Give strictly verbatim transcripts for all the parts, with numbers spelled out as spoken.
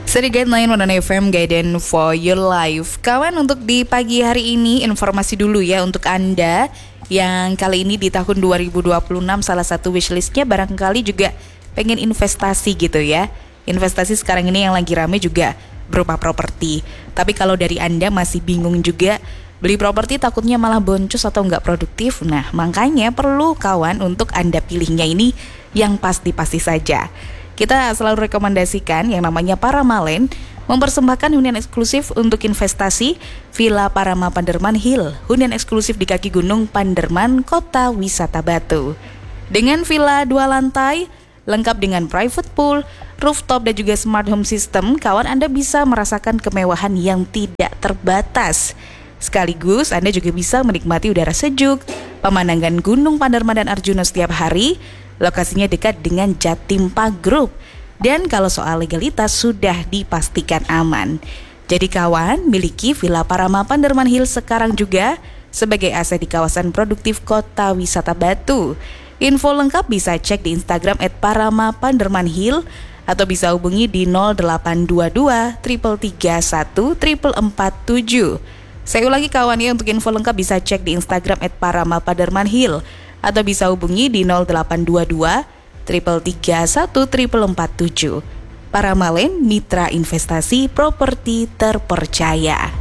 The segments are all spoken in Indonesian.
Seri Guideline Modern F M, Guidance for Your Life. Kawan, untuk di pagi hari ini informasi dulu ya untuk Anda yang kali ini di tahun dua ribu dua puluh enam salah satu wishlistnya barangkali juga pengen investasi gitu ya. Investasi sekarang ini yang lagi rame juga berupa properti. Tapi kalau dari Anda masih bingung juga beli properti takutnya malah boncos atau nggak produktif, nah makanya perlu kawan untuk Anda pilihnya ini yang pasti-pasti saja. Kita selalu rekomendasikan yang namanya Paramalen mempersembahkan hunian eksklusif untuk investasi Villa Parama Panderman Hill, hunian eksklusif di kaki gunung Panderman, Kota Wisata Batu. Dengan villa dua lantai, lengkap dengan private pool, rooftop dan juga smart home system, kawan Anda bisa merasakan kemewahan yang tidak terbatas. Sekaligus Anda juga bisa menikmati udara sejuk, pemandangan Gunung Panderman dan Arjuna setiap hari. Lokasinya dekat dengan Jatimpa Group. Dan kalau soal legalitas sudah dipastikan aman. Jadi kawan, miliki Villa Parama Panderman Hill sekarang juga sebagai aset di kawasan produktif Kota Wisata Batu. Info lengkap bisa cek di Instagram et parama panderman hill atau bisa hubungi di nol delapan dua dua tiga tiga satu empat empat tujuh. Saya ulangi kawan ya, untuk info lengkap bisa cek di Instagram et parama panderman hill atau bisa hubungi di nol delapan dua dua tiga tiga satu empat empat tujuh. Paramalen, mitra investasi properti terpercaya.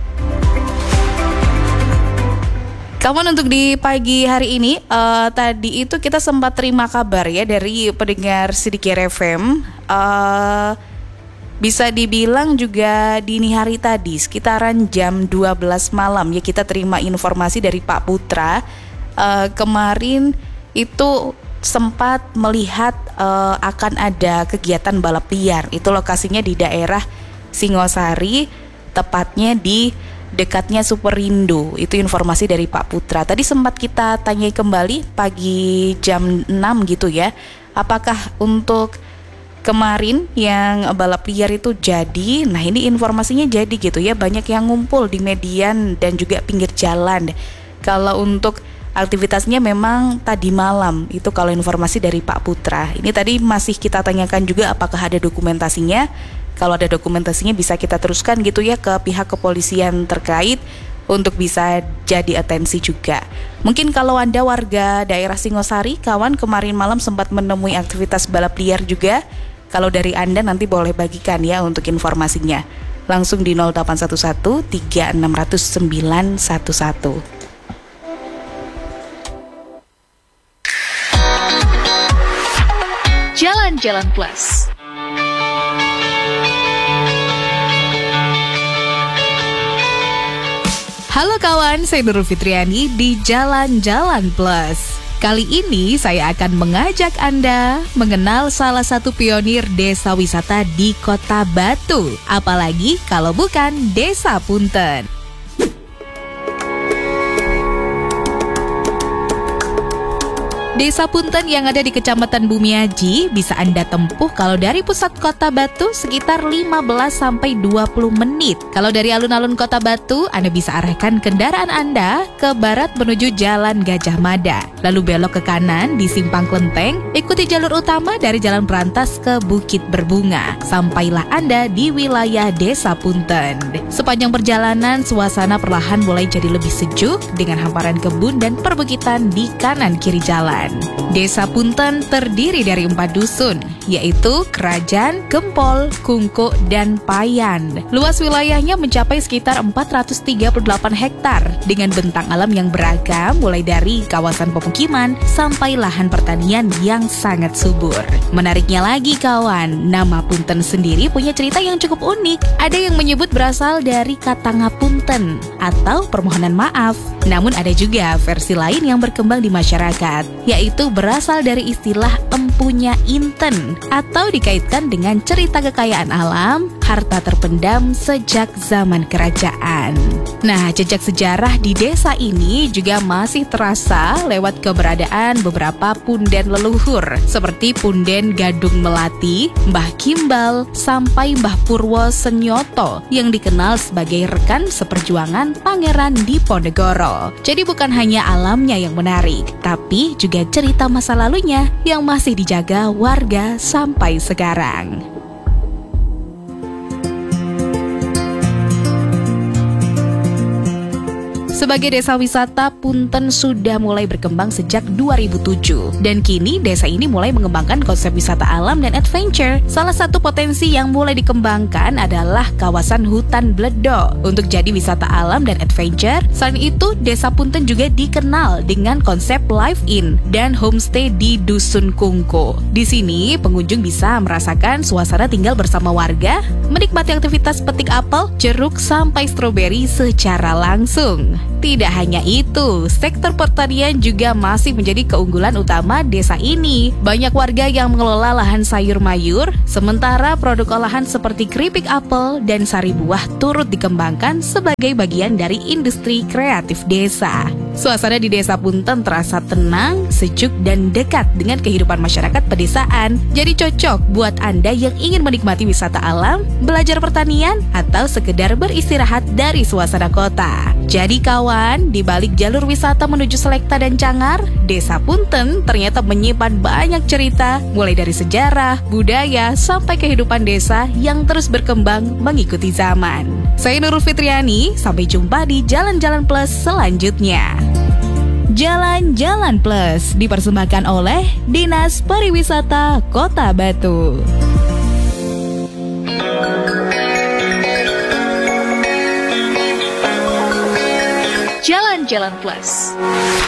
Kawan, untuk di pagi hari ini uh, tadi itu kita sempat terima kabar ya dari pendengar Sidiki F M. Uh, bisa dibilang juga dini hari tadi sekitaran jam dua belas malam ya kita terima informasi dari Pak Putra. Uh, kemarin itu sempat melihat uh, akan ada kegiatan balap liar. Itu lokasinya di daerah Singosari, tepatnya di dekatnya Superindo. Itu informasi dari Pak Putra. Tadi sempat kita tanyai kembali pagi jam enam gitu ya. Apakah untuk kemarin yang balap liar itu jadi? Nah, ini informasinya jadi gitu ya. Banyak yang ngumpul di median dan juga pinggir jalan. Kalau untuk aktivitasnya memang tadi malam. Itu kalau informasi dari Pak Putra. Ini tadi masih kita tanyakan juga apakah ada dokumentasinya. Kalau ada dokumentasinya bisa kita teruskan gitu ya ke pihak kepolisian terkait untuk bisa jadi atensi juga. Mungkin kalau Anda warga daerah Singosari, kawan, kemarin malam sempat menemui aktivitas balap liar juga. Kalau dari Anda nanti boleh bagikan ya untuk informasinya. Langsung di nol delapan satu satu tiga enam nol nol sembilan satu satu. Jalan-Jalan Plus. Halo kawan, saya Nurul Fitriani di Jalan-Jalan Plus. Kali ini saya akan mengajak Anda mengenal salah satu pionir desa wisata di Kota Batu. Apalagi kalau bukan Desa Punten. Desa Punten yang ada di Kecamatan Bumiaji bisa Anda tempuh kalau dari pusat Kota Batu sekitar lima belas sampai dua puluh menit. Kalau dari alun-alun Kota Batu, Anda bisa arahkan kendaraan Anda ke barat menuju Jalan Gajah Mada. Lalu belok ke kanan di Simpang Klenteng, ikuti jalur utama dari Jalan Perantas ke Bukit Berbunga. Sampailah Anda di wilayah Desa Punten. Sepanjang perjalanan, suasana perlahan mulai jadi lebih sejuk dengan hamparan kebun dan perbukitan di kanan kiri jalan. Desa Punten terdiri dari empat dusun, yaitu Kerajaan, Gempol, Kungko, dan Payan. Luas wilayahnya mencapai sekitar empat ratus tiga puluh delapan hektar dengan bentang alam yang beragam, mulai dari kawasan pemukiman sampai lahan pertanian yang sangat subur. Menariknya lagi kawan, nama Punten sendiri punya cerita yang cukup unik. Ada yang menyebut berasal dari kata ngapunten atau permohonan maaf. Namun ada juga versi lain yang berkembang di masyarakat, yaitu berasal dari istilah empunya inten atau dikaitkan dengan cerita kekayaan alam, harta terpendam sejak zaman kerajaan. Nah, jejak sejarah di desa ini juga masih terasa lewat keberadaan beberapa punden leluhur seperti Punden Gadung Melati, Mbah Kimbal, sampai Mbah Purwo Senyoto yang dikenal sebagai rekan seperjuangan Pangeran Diponegoro. Jadi bukan hanya alamnya yang menarik, tapi juga cerita masa lalunya yang masih dijaga warga sampai sekarang. Sebagai desa wisata, Punten sudah mulai berkembang sejak dua ribu tujuh. Dan kini desa ini mulai mengembangkan konsep wisata alam dan adventure. Salah satu potensi yang mulai dikembangkan adalah kawasan hutan Bledok untuk jadi wisata alam dan adventure. Selain itu, desa Punten juga dikenal dengan konsep live-in dan homestay di Dusun Kungko. Di sini, pengunjung bisa merasakan suasana tinggal bersama warga, menikmati aktivitas petik apel, jeruk, sampai stroberi secara langsung. Tidak hanya itu, sektor pertanian juga masih menjadi keunggulan utama desa ini. Banyak warga yang mengelola lahan sayur mayur, sementara produk olahan seperti keripik apel dan sari buah turut dikembangkan sebagai bagian dari industri kreatif desa. Suasana di desa Punten terasa tenang, sejuk, dan dekat dengan kehidupan masyarakat pedesaan. Jadi cocok buat Anda yang ingin menikmati wisata alam, belajar pertanian, atau sekedar beristirahat dari suasana kota. Jadi kawan, di balik jalur wisata menuju Selekta dan Cangar, desa Punten ternyata menyimpan banyak cerita, mulai dari sejarah, budaya, sampai kehidupan desa yang terus berkembang mengikuti zaman. Saya Nurul Fitriani, sampai jumpa di Jalan-Jalan Plus selanjutnya. Jalan-Jalan Plus dipersembahkan oleh Dinas Pariwisata Kota Batu. Jalan-Jalan Plus.